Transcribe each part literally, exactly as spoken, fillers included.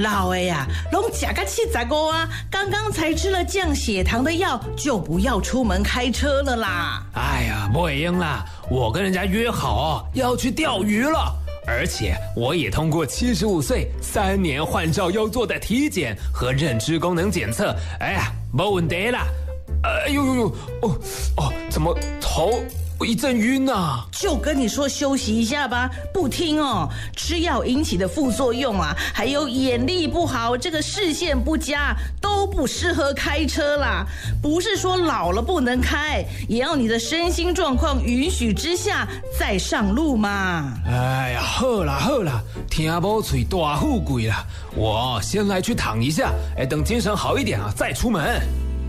老的呀，拢假个七十五啊，刚刚才吃了降血糖的药，就不要出门开车了啦。 哎呀，不会赢啦，我跟人家约好哦，要去钓鱼了。而且我也通过七十五岁三年换照要做的体检和认知功能检测，哎呀，没问题啦。哎呦呦呦，哦哦，怎么头一阵晕啊？ 就跟你说休息一下吧，不听哦。吃药引起的副作用啊，还有眼力不好，这个视线不佳，都不适合开车啦。不是说老了不能开，也要你的身心状况允许之下再上路嘛。 哎呀，好啦好啦，听无嘴大富贵啦。我先来去躺一下，哎，等精神好一点啊，再出门。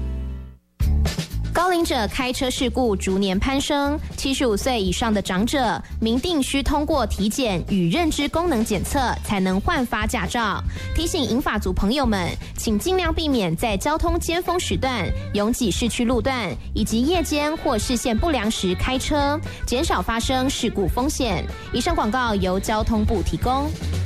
高龄者开车事故逐年攀升，七十五岁以上的长者明定需通过体检与认知功能检测才能换发驾照。提醒银发族朋友们，请尽量避免在交通尖峰时段、拥挤市区路段以及夜间或视线不良时开车，减少发生事故风险。以上广告由交通部提供。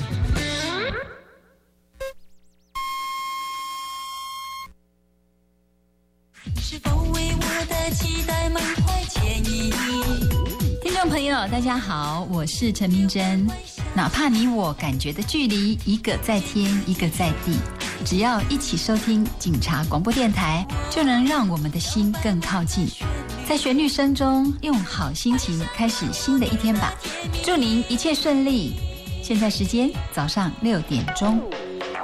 是否为我的期待满怀歉意？听众朋友大家好，我是陈明真。哪怕你我感觉的距离一个在天一个在地，只要一起收听警察广播电台，就能让我们的心更靠近。在旋律声中用好心情开始新的一天吧，祝您一切顺利。现在时间早上六点钟。